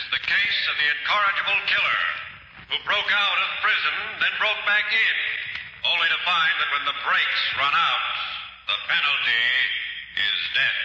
the case of the incorrigible killer who broke out of prison, then broke back in, only to find that when the brakes run out, the penalty is death.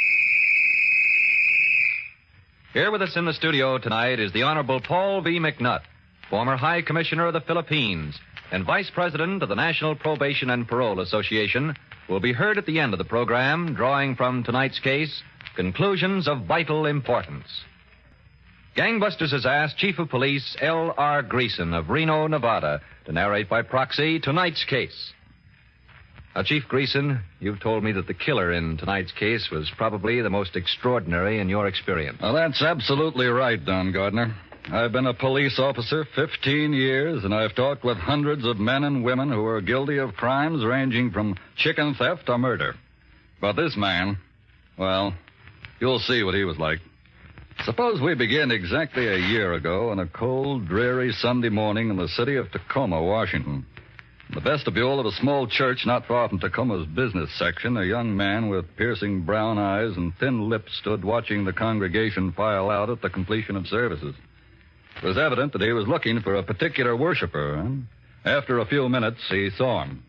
Here with us in the studio tonight is the Honorable Paul V. McNutt, former High Commissioner of the Philippines and Vice President of the National Probation and Parole Association, who will be heard at the end of the program, drawing from tonight's case conclusions of vital importance. Gangbusters has asked Chief of Police L.R. Greason of Reno, Nevada, to narrate by proxy tonight's case. Now, Chief Greason, you've told me that the killer in tonight's case was probably the most extraordinary in your experience. Well, that's absolutely right, Don Gardner. I've been a police officer 15 years, and I've talked with hundreds of men and women who are guilty of crimes ranging from chicken theft to murder. But this man, well, you'll see what he was like. Suppose we begin exactly a year ago on a cold, dreary Sunday morning in the city of Tacoma, Washington. In the vestibule of a small church not far from Tacoma's business section, a young man with piercing brown eyes and thin lips stood watching the congregation file out at the completion of services. It was evident that he was looking for a particular worshiper, and after a few minutes, he saw him.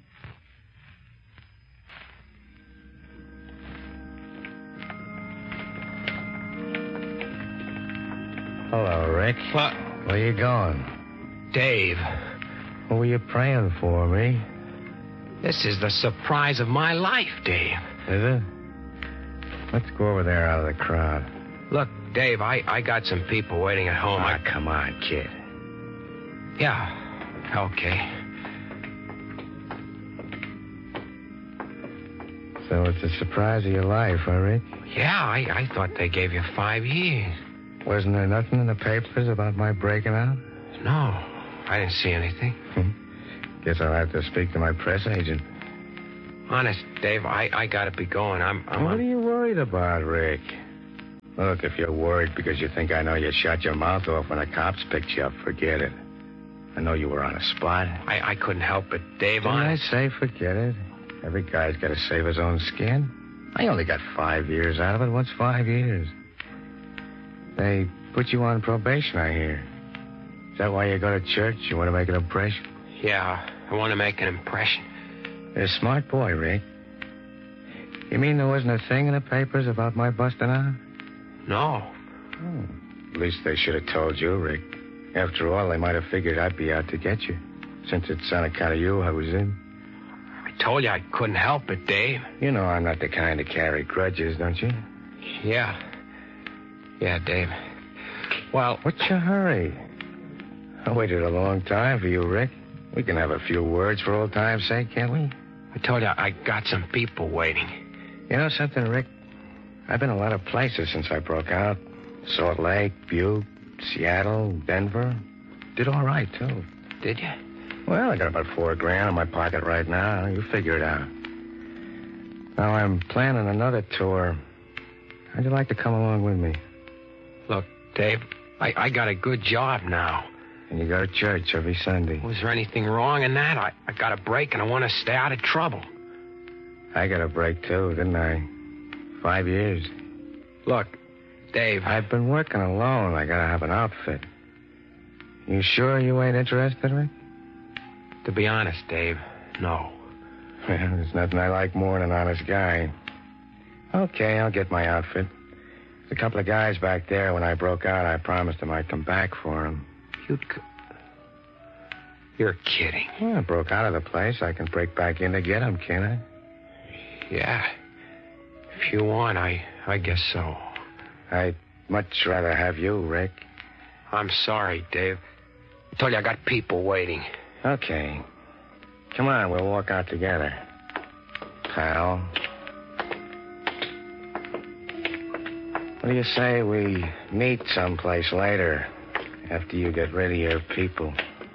Hello, Rick. What? Where you going? Dave, What were you praying for, me? this is the surprise of my life, Dave. Is it? Let's go over there out of the crowd. Look, Dave, I got some people waiting at home. Come on, kid. Yeah, okay. So it's the surprise of your life, huh, Rick? Yeah, I thought they gave you 5 years. Wasn't there nothing in the papers about my breaking out? No, I didn't see anything. Guess I'll have to speak to my press agent. Honest, Dave, I gotta be going. What are you worried about, Rick? Look, if you're worried because you think I know you shut your mouth off when the cops picked you up, forget it. I know you were on a spot. I couldn't help it, Dave. Didn't I say forget it? Every guy's got to save his own skin. I only got 5 years out of it. What's 5 years? They put you on probation, I hear. Is that why you go to church? You want to make an impression? Yeah, I want to make an impression. You're a smart boy, Rick. You mean there wasn't a thing in the papers about my busting out? No. Oh. At least they should have told you, Rick. After all, they might have figured I'd be out to get you. Since it's on account of you I was in. I told you I couldn't help it, Dave. You know I'm not the kind to carry grudges, don't you? Yeah. Yeah, Dave. Well, what's your hurry? I waited a long time for you, Rick. We can have a few words for old time's sake, can't we? I told you I got some people waiting. You know something, Rick? I've been a lot of places since I broke out. Salt Lake, Butte, Seattle, Denver. Did all right, too. Did you? Well, I got about $4,000 in my pocket right now. You figure it out. Now I'm planning another tour. How'd you like to come along with me? Look, Dave, I got a good job now. And you go to church every Sunday. Was there anything wrong in that? I got a break and I want to stay out of trouble. I got a break, too, didn't I? 5 years. Look, Dave. I've been working alone. I gotta have an outfit. You sure you ain't interested, Rick? To be honest, Dave, no. Well, there's nothing I like more than an honest guy. Okay, I'll get my outfit. There's a couple of guys back there. When I broke out, I promised them I'd come back for them. You're kidding. Well, I broke out of the place. I can break back in to get them, can't I? Yeah. If you want, I guess so. I'd much rather have you, Rick. I'm sorry, Dave. I told you I got people waiting. Okay. Come on, we'll walk out together. Pal. What do you say we meet someplace later after you get rid of your people?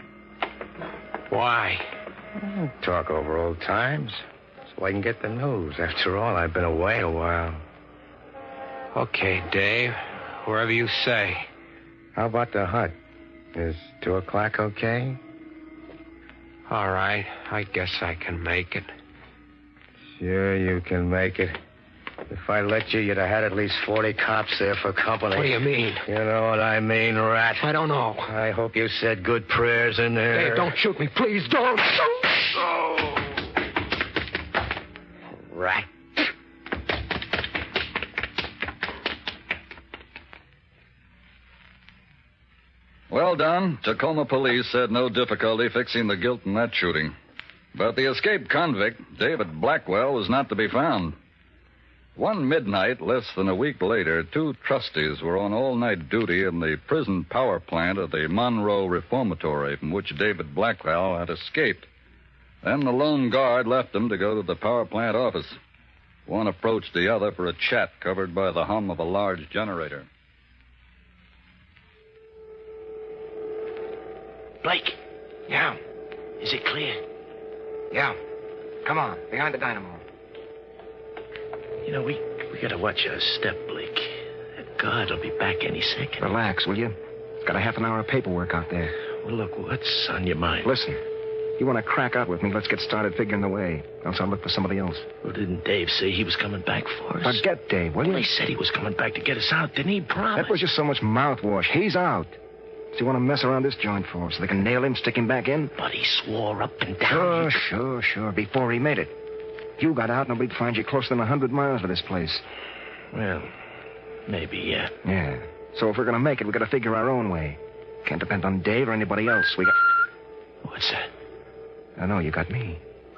Why? Talk over old times so I can get the news. After all, I've been away a while. Okay, Dave. Wherever you say. How about the hut? Is 2 o'clock okay? All right. I guess I can make it. Sure you can make it. If I let you, you'd have had at least 40 cops there for company. What do you mean? You know what I mean, rat. I don't know. I hope you said good prayers in there. Dave, don't shoot me. Please, don't. Rat. Well, Don, Tacoma police had no difficulty fixing the guilt in that shooting. But the escaped convict, David Blackwell, was not to be found. One midnight, less than a week later, 2 trustees were on all-night duty in the prison power plant at the Monroe Reformatory from which David Blackwell had escaped. Then the lone guard left them to go to the power plant office. One approached the other for a chat covered by the hum of a large generator. Blake. Yeah. Is it clear? Yeah. Come on, behind the dynamo. You know, we gotta watch our step, Blake. That guard will be back any second. Relax, will you? It's got a half an hour of paperwork out there. Well, look, what's on your mind? Listen, you want to crack out with me, let's get started figuring the way. Else I'll look for somebody else. Well, didn't Dave say he was coming back for us? Forget Dave, will you? Well, he said he was coming back to get us out, didn't he? Promise. That was just so much mouthwash. He's out. So you want to mess around this joint for so they can nail him, stick him back in? But he swore up and down. Sure. Before he made it. If you got out, nobody'd find you closer than 100 miles to this place. Well, maybe, yeah. Yeah. So if we're going to make it, we got to figure our own way. Can't depend on Dave or anybody else. We got... What's that? I know, you got me.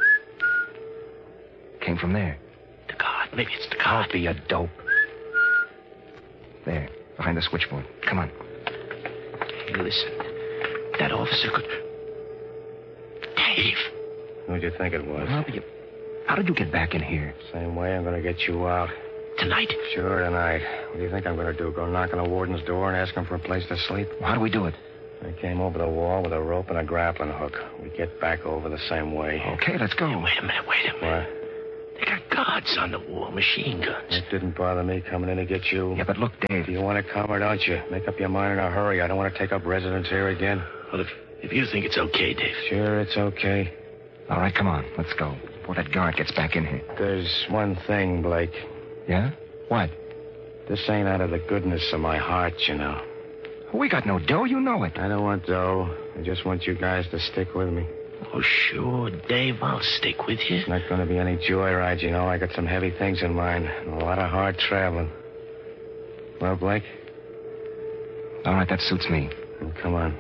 Came from there. The guard. Maybe it's the guard. Don't be a dope. There, behind the switchboard. Come on. Hey, listen. That officer could... Dave. Who'd you think it was? Well, how did you get back in here? Same way I'm going to get you out. Tonight? Sure, tonight. What do you think I'm going to do? Go knock on the warden's door and ask him for a place to sleep? Well, how do we do it? I came over the wall with a rope and a grappling hook. We get back over the same way. Okay, let's go. Hey, wait a minute. What? They got guards on the wall, machine guns. It didn't bother me coming in to get you. Yeah, but look, Dave. Do you want to come or don't you? Make up your mind in a hurry. I don't want to take up residence here again. Well, if you think it's okay, Dave. Sure, it's okay. All right, come on. Let's go. Before that guard gets back in here. There's one thing, Blake. Yeah? What? This ain't out of the goodness of my heart, you know. We got no dough, you know it. I don't want dough. I just want you guys to stick with me. Oh, sure, Dave. I'll stick with you. It's not going to be any joyride, you know. I got some heavy things in mind. And a lot of hard traveling. Well, Blake? All right, that suits me. Well, come on.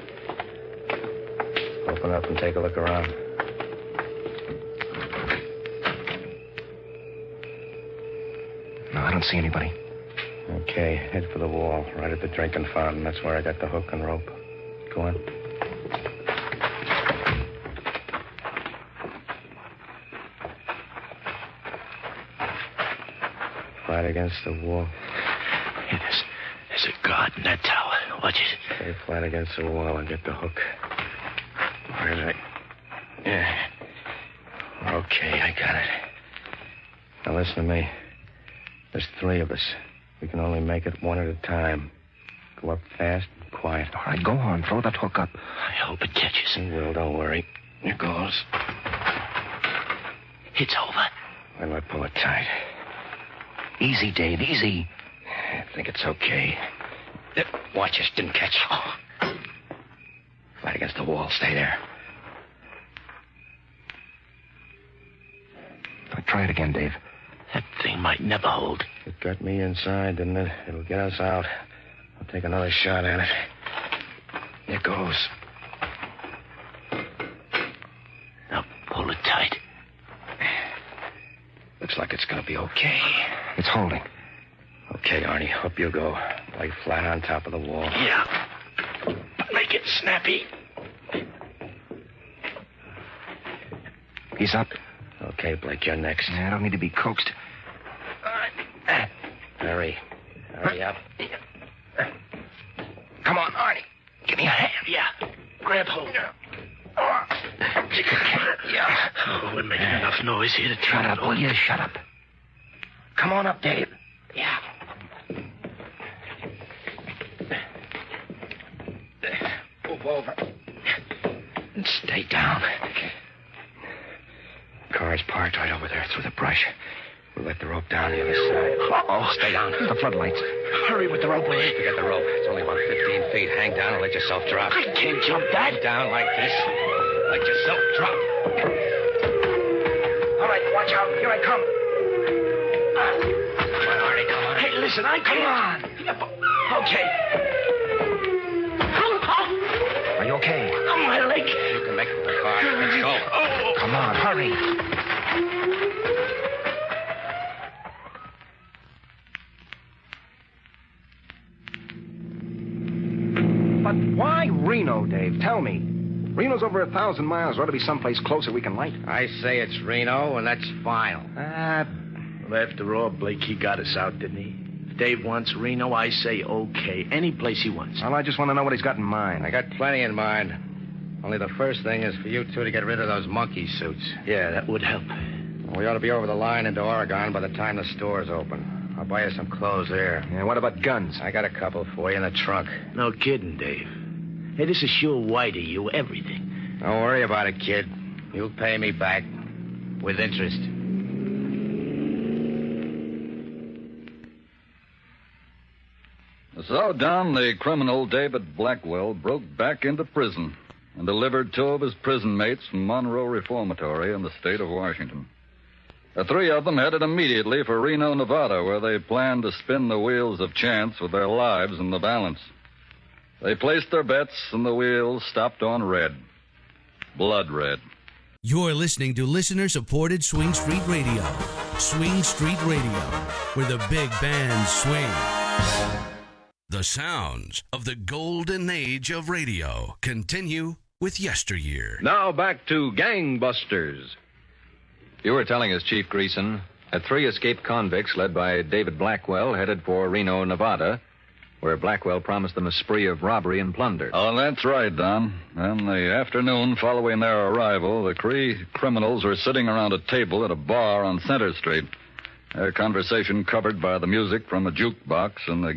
Open up and take a look around. No, I don't see anybody. Okay, head for the wall, right at the drinking fountain. That's where I got the hook and rope. Go on. Flat against the wall. Hey, there's a guard in that tower. Watch it. Stay flat against the wall and get the hook. Where is it? Yeah. Okay, I got it. Now listen to me. There's 3 of us. We can only make it one at a time. Go up fast and quiet. All right, go on. Throw that hook up. I hope it catches. It will, don't worry. Here goes. It's over. Why not pull it tight? Easy, Dave, easy. I think it's okay. Watch us, didn't catch. Oh. Flat against the wall. Stay there. Try it again, Dave. That thing might never hold. It got me inside, didn't it? It'll get us out. I'll take another shot at it. Here goes. Now pull it tight. Looks like it's going to be okay. It's holding. Okay, Arnie, up you go. Lay flat on top of the wall. Yeah. But make it snappy. He's up. Okay, Blake, you're next. Yeah, I don't need to be coaxed. Hurry. Hurry up. Come on, Arnie. Give me a hand. Yeah. Grab hold. Yeah. Oh, we're making enough noise here to Shut turn up, it on. will you? Shut up. Come on up, Dave. Yeah. Move over. And stay down. Car's parked right over there through the brush. We'll let the rope down the other side. Uh-oh. Stay down. The floodlights. Hurry with the rope, will you? Forget the rope. It's only about 15 feet. Hang down and let yourself drop. I can't jump that. Down like this. Let yourself drop. All right, watch out. Here I come. Come on, Artie, come on. Hey, listen, I Come can't. on. Okay. Are you okay? On my leg. You can make it the car. Let's go. Oh. Come on, hurry. But why Reno, Dave? Tell me. Reno's over 1,000 miles. There ought to be someplace closer we can light. I say it's Reno, and that's final. Well, after all, Blake, he got us out, didn't he? If Dave wants Reno, I say okay. Any place he wants. Well, I just want to know what he's got in mind. I got plenty in mind. Only the first thing is for you two to get rid of those monkey suits. Yeah, that would help. We ought to be over the line into Oregon by the time the store's open. I'll buy you some clothes there. Yeah, what about guns? I got a couple for you in the trunk. No kidding, Dave. Hey, this is sure white of you, everything. Don't worry about it, kid. You'll pay me back with interest. So, Don, the criminal David Blackwell broke back into prison and delivered 2 of his prison mates from Monroe Reformatory in the state of Washington. The 3 of them headed immediately for Reno, Nevada, where they planned to spin the wheels of chance with their lives in the balance. They placed their bets, and the wheels stopped on red. Blood red. You're listening to listener-supported Swing Street Radio. Swing Street Radio, where the big bands swing. The sounds of the golden age of radio continue with Yesteryear. Now back to Gangbusters. You were telling us, Chief Greason, that 3 escaped convicts led by David Blackwell headed for Reno, Nevada, where Blackwell promised them a spree of robbery and plunder. Oh, that's right, Don. And the afternoon following their arrival, the 3 criminals were sitting around a table at a bar on Center Street. Their conversation covered by the music from a jukebox and the